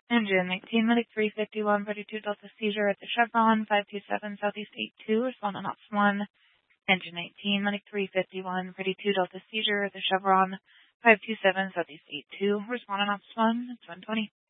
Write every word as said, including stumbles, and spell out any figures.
Engine nineteen, Medic three fifty-one, ready two Delta Seizure at the Chevron, five two seven Southeast eight two, respond on Ops one. Engine nineteen, Medic three fifty-one, ready two Delta Seizure at the Chevron, five two seven Southeast eight two, respond on Ops one, it's one twenty.